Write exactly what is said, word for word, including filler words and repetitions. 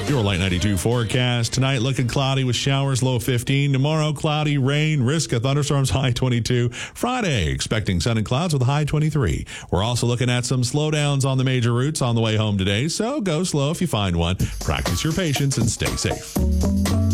Your Light ninety-two forecast. Tonight, looking cloudy with showers, low fifteen. Tomorrow, cloudy, rain, risk of thunderstorms, high twenty-two. Friday, expecting sun and clouds with a high twenty-three. We're also looking at some slowdowns on the major routes on the way home today, so go slow if you find one. Practice your patience and stay safe.